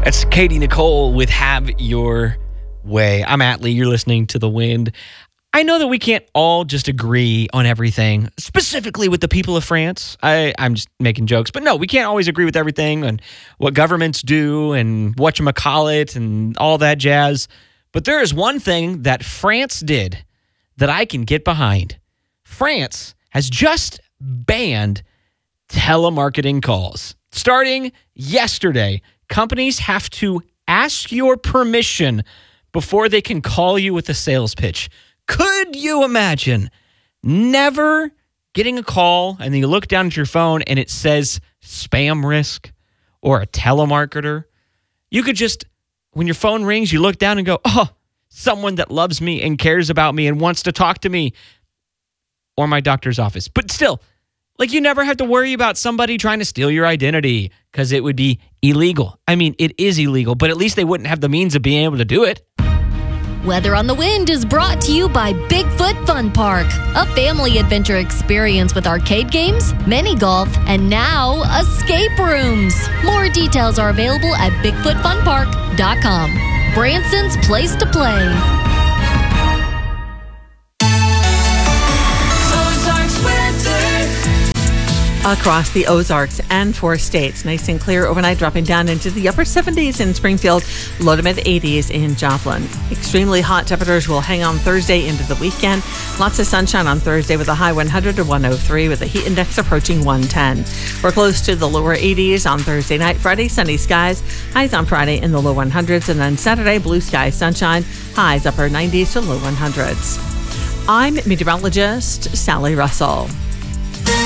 That's Katie Nicole with Have Your Way. I'm Atlee. You're listening to The Wind. I know that we can't all just agree on everything, specifically with the people of France. I'm just making jokes. But no, we can't always agree with everything and what governments do and whatchamacallit and all that jazz. But there is one thing that France did that I can get behind. France has just banned telemarketing calls. Starting yesterday, companies have to ask your permission before they can call you with a sales pitch. Could you imagine never getting a call and then you look down at your phone and it says spam risk or a telemarketer? You could just, when your phone rings, you look down and go, oh, someone that loves me and cares about me and wants to talk to me, or my doctor's office. But still, like, you never have to worry about somebody trying to steal your identity because it would be illegal. I mean, it is illegal, but at least they wouldn't have the means of being able to do it. Weather on the Wind is brought to you by Bigfoot Fun Park, a family adventure experience with arcade games, mini golf, and now escape rooms. More details are available at BigfootFunPark.com. Branson's place to play. Across the Ozarks and 4 states. Nice and clear overnight, dropping down into the upper 70s in Springfield, low to mid 80s in Joplin. Extremely hot temperatures will hang on Thursday into the weekend. Lots of sunshine on Thursday with a high 100 to 103 with a heat index approaching 110. We're close to the lower 80s on Thursday night. Friday, sunny skies. Highs on Friday in the low 100s. And then Saturday, blue skies, sunshine. Highs upper 90s to low 100s. I'm meteorologist Sally Russell.